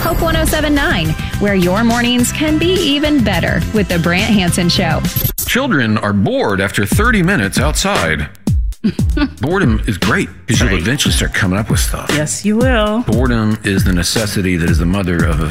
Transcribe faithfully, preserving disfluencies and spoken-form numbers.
Hope one oh seven point nine, where your mornings can be even better with the Brant Hansen Show. Children are bored after thirty minutes outside. Boredom is great because Right. you'll eventually start coming up with stuff. Yes, you will. Boredom is the necessity that is the mother of